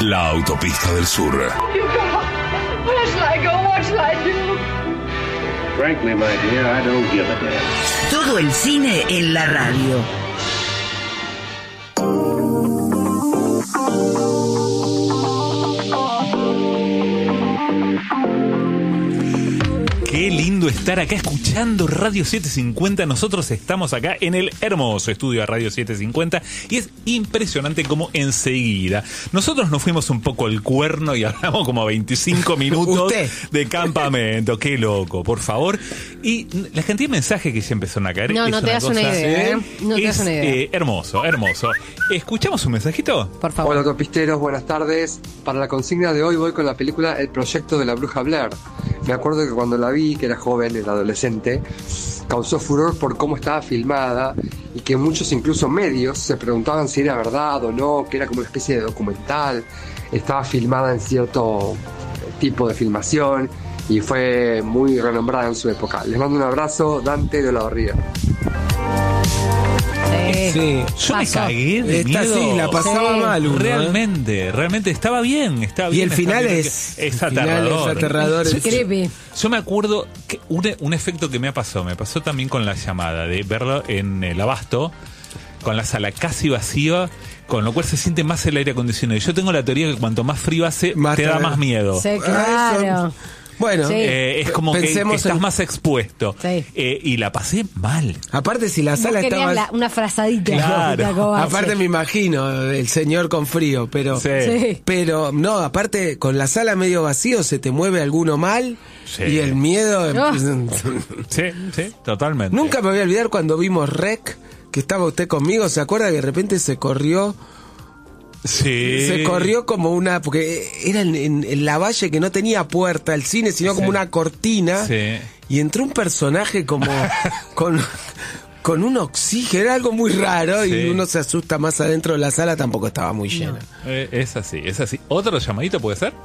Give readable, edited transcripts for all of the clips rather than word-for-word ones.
La autopista del sur. Frankly, my dear, I don't give a damn. Todo el cine en la radio. Qué lindo estar acá escuchando Radio 750. Nosotros estamos acá en el hermoso estudio de Radio 750 y es impresionante como enseguida nosotros nos fuimos un poco al cuerno y hablamos como 25 minutos de campamento. Qué loco, por favor. Y la cantidad de mensajes que ya empezaron a caer. No te das una idea, ¿eh? No te das una idea. Hermoso, hermoso. ¿Escuchamos un mensajito? Por favor. Hola, autopisteros, buenas tardes. Para la consigna de hoy voy con la película El Proyecto de la Bruja Blair. Me acuerdo que cuando la vi, que era joven, era adolescente, causó furor por cómo estaba filmada y que muchos, incluso medios, se preguntaban si era verdad o no, que era como una especie de documental. Estaba filmada en cierto tipo de filmación y fue muy renombrada en su época. Les mando un abrazo, Dante de la Barriga. Sí. Yo me cagué de miedo. Sí, la pasaba mal uno, realmente estaba bien. Y el final es aterrador. Yo me acuerdo que un efecto que me pasó también con la llamada, de verlo en el Abasto, con la sala casi vacía, con lo cual se siente más el aire acondicionado. Y yo tengo la teoría que cuanto más frío hace, te da más miedo. Sí, claro. Bueno, es como que estás más expuesto. Sí. Y la pasé mal. Aparte, si la sala estaba... una frazadita. Claro. Aparte me imagino el señor con frío, pero... Sí. Pero no, aparte, con la sala medio vacío se te mueve alguno mal y el miedo... Sí, totalmente. Nunca me voy a olvidar cuando vimos Rec, que estaba usted conmigo, ¿se acuerda que de repente se corrió? Sí. Se corrió como una... Porque era en la valle que no tenía puerta el cine, sino como una cortina. Sí. Y entró un personaje como... con un oxígeno, era algo muy raro. Y uno se asusta más adentro de la sala, tampoco estaba muy llena. Es así. ¿Otro llamadito puede ser?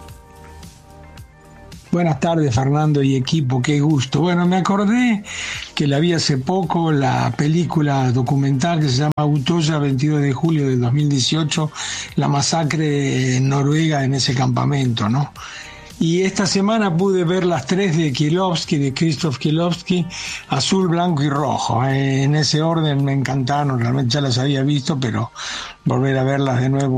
Buenas tardes, Fernando y equipo, qué gusto. Bueno, me acordé que la vi hace poco, la película documental que se llama Utoya, 22 de julio del 2018, la masacre en Noruega en ese campamento, ¿no? Y esta semana pude ver las 3 de Kieslowski, de Krzysztof Kieslowski, azul, blanco y rojo. En ese orden me encantaron, realmente ya las había visto, pero volver a verlas de nuevo